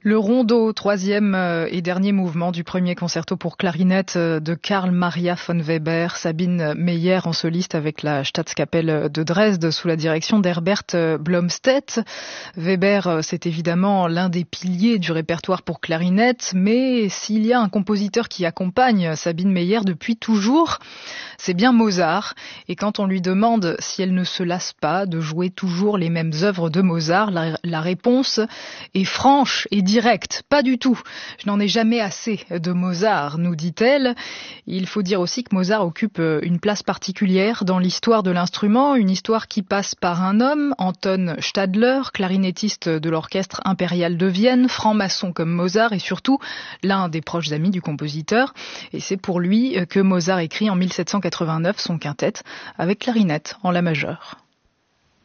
Le rondo, troisième et dernier mouvement du premier concerto pour clarinette de Carl Maria von Weber. Sabine Meyer en soliste avec la Staatskapelle de Dresde sous la direction d'Herbert Blomstedt. Weber, c'est évidemment l'un des piliers du répertoire pour clarinette, mais s'il y a un compositeur qui accompagne Sabine Meyer depuis toujours, c'est bien Mozart. Et quand on lui demande si elle ne se lasse pas de jouer toujours les mêmes œuvres de Mozart, la réponse est franche et directe. Pas du tout. Je n'en ai jamais assez de Mozart, nous dit-elle. Il faut dire aussi que Mozart occupe une place particulière dans l'histoire de l'instrument, une histoire qui passe par un homme, Anton Stadler, clarinettiste de l'orchestre impérial de Vienne, franc-maçon comme Mozart et surtout l'un des proches amis du compositeur. Et c'est pour lui que Mozart écrit en 1789 son quintette avec clarinette en la majeure.